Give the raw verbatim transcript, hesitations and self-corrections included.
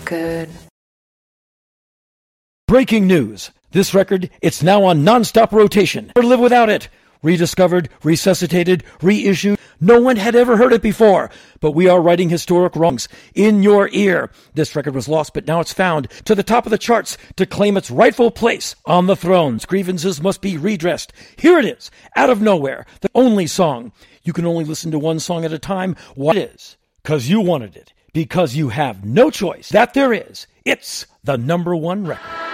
good. Breaking news. This record, it's now on non-stop rotation. Never live without it. Rediscovered, resuscitated, reissued. No one had ever heard it before. But we are righting historic wrongs in your ear. This record was lost, but now it's found to the top of the charts to claim its rightful place on the thrones. Grievances must be redressed. Here it is, out of nowhere, the only song. You can only listen to one song at a time. What it is? Because you wanted it. Because you have no choice. That there is. It's the number one record.